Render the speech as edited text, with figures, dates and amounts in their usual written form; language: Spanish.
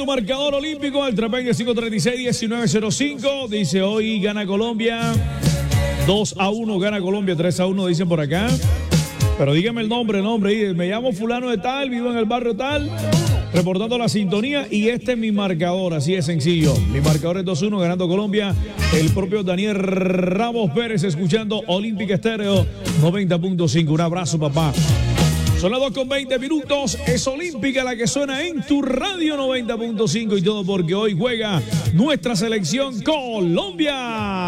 tu marcador olímpico, el Trepengue 536-1905. Dice hoy gana Colombia 2-1, gana Colombia 3-1, dicen por acá. Pero dígame el nombre. Me llamo fulano de tal, vivo en el barrio tal, reportando la sintonía y este es mi marcador, así es sencillo. Mi marcador es 2-1, ganando Colombia. El propio Daniel Ramos Pérez escuchando Olímpica Estéreo 90.5. Un abrazo, papá. Son las 2:20. Es Olímpica la que suena en tu radio 90.5 y todo porque hoy juega nuestra selección Colombia.